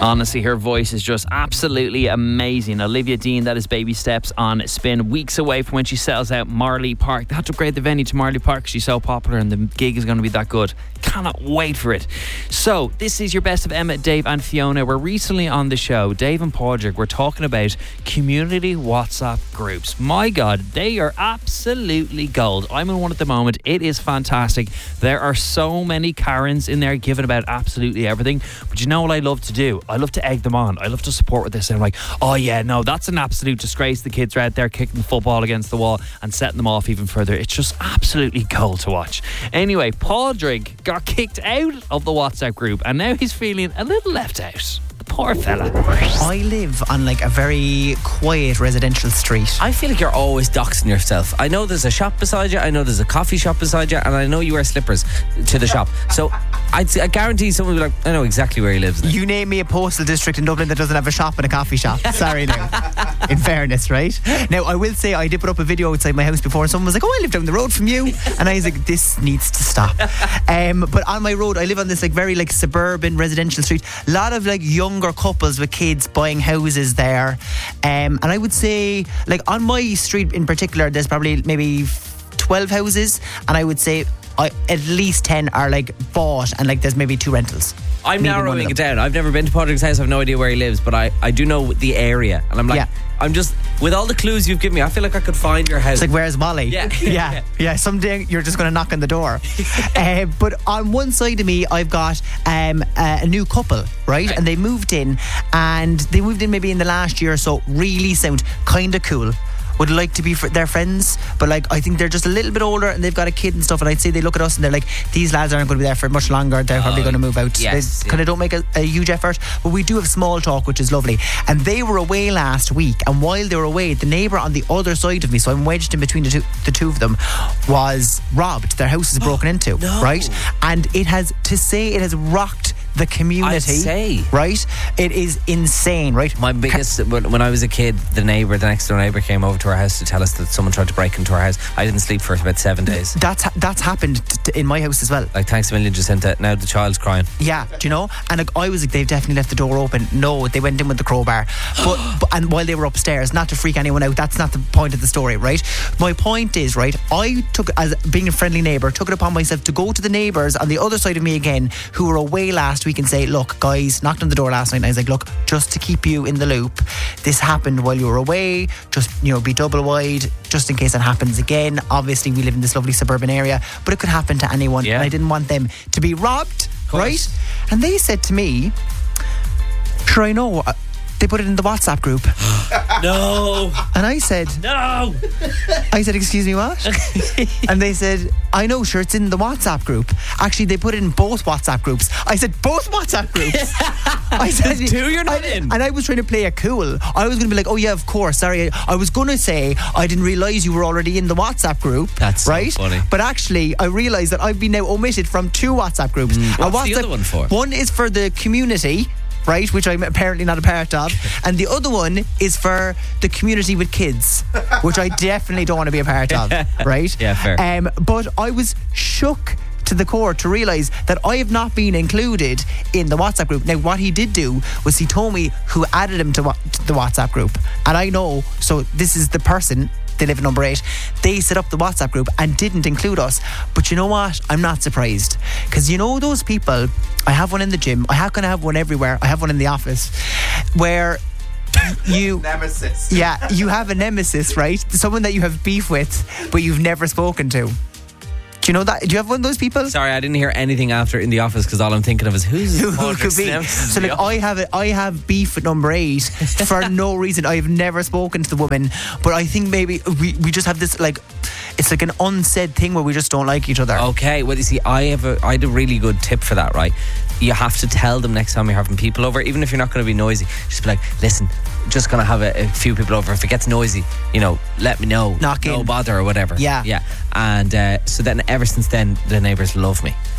Honestly, her voice is just absolutely amazing. Olivia Dean, that is Baby Steps on Spin. Weeks away from when she sells out Marley Park. They had to upgrade the venue to Marley Park. She's so popular and the gig is going to be that good. Cannot wait for it. So, this is your best of Emma, Dave and Fiona. We're recently on the show, Dave and Padraig, we're talking about community WhatsApp groups. My God, they are absolutely gold. I'm in one at the moment. It is fantastic. There are so many Karens in there giving about absolutely everything. But you know what I love to do? I love to egg them on. I love to support with this. And I'm like, oh yeah, no, that's an absolute disgrace. The kids are out there kicking the football against the wall and setting them off even further. It's just absolutely gold to watch. Anyway, Padraig got kicked out of the WhatsApp group and now he's feeling a little left out. The poor fella. I live on like a very quiet residential street. I feel like you're always doxing yourself. I know there's a shop beside you, I know there's a coffee shop beside you, and I know you wear slippers to the shop. So I guarantee someone will be like, I know exactly where he lives now. You name me a postal district in Dublin that doesn't have a shop and a coffee shop. Sorry now. In fairness, right? Now, I will say I did put up a video outside my house before and someone was like, oh, I live down the road from you. And I was like, this needs to stop. But on my road, I live on this like very like suburban residential street. A lot of like younger couples with kids buying houses there. And I would say like on my street in particular, there's probably maybe 12 houses. And I would say at least 10 are like bought and like there's maybe 2 rentals. I'm narrowing it down. I've never been to Padraig's house. I have no idea where he lives, but I do know the area. And I'm like, I'm just, with all the clues you've given me, I feel like I could find your house. It's like, where's Molly? Yeah. Someday you're just going to knock on the door. But on one side of me, I've got a new couple, right? And they moved in maybe in the last year or so. Really sound kind of cool. Would like to be their friends, but like I think they're just a little bit older and they've got a kid and stuff, and I'd say they look at us and they're like, these lads aren't going to be there for much longer, they're probably going to move out. They kind of don't make a huge effort, but we do have small talk, which is lovely. And they were away last week, and while they were away, the neighbour on the other side of me, so I'm wedged in between the two of them, was robbed. Their house is broken into, right? And it has rocked the community. I'd say. Right? It is insane, right? My biggest, when I was a kid, the next door neighbour came over to our house to tell us that someone tried to break into our house. I didn't sleep for about 7 days. That's happened in my house as well. Like, thanks a million, Jacinta. Now the child's crying. Yeah, do you know? And like, I was like, they've definitely left the door open. No, they went in with the crowbar. But and while they were upstairs, not to freak anyone out, that's not the point of the story, right? My point is, right, I took, as being a friendly neighbour, took it upon myself to go to the neighbours on the other side of me again, who were away last week, and say, look, guys, knocked on the door last night, and I was like, look, just to keep you in the loop, this happened while you were away, just, be double wide, just in case it happens again. Obviously, we live in this lovely suburban area, but it could happen to anyone, and I didn't want them to be robbed, right? And they said to me, sure, I know, they put it in the WhatsApp group. No. And I said, no. I said, excuse me, what? And they said, I know, sure, it's in the WhatsApp group. Actually, they put it in both WhatsApp groups. I said, both WhatsApp groups? I said, there's 2 you're not in. And I was trying to play it cool. I was going to be like, oh yeah, of course, sorry. I was going to say, I didn't realise you were already in the WhatsApp group. That's right? So funny. But actually, I realised that I've been now omitted from 2 WhatsApp groups. What's the other one for? One is for the community, right, which I'm apparently not a part of, and the other one is for the community with kids, which I definitely don't want to be a part of, right? Yeah, fair. But I was shook to the core to realise that I have not been included in the WhatsApp group. Now, what he did do was he told me who added him to the WhatsApp group, and I know, so this is the person. They live at number 8. They set up the WhatsApp group and didn't include us. But you know what? I'm not surprised. Because you know those people, I have one in the gym, I have one everywhere, I have one in the office, where you nemesis. Yeah, you have a nemesis, right? Someone that you have beef with, but you've never spoken to. Do you know that? Do you have one of those people? Sorry, I didn't hear anything after in the office because all I'm thinking of is who could be. So like, I have beef at number 8 for no reason. I've never spoken to the woman, but I think maybe we just have this like, it's like an unsaid thing where we just don't like each other. Okay, well you see, I had a really good tip for that, right? You have to tell them next time you're having people over, even if you're not going to be noisy, just be like, listen, just going to have a few people over. If it gets noisy, let me know. Knock in. No bother or whatever. Yeah. And so then ever since then, the neighbours love me.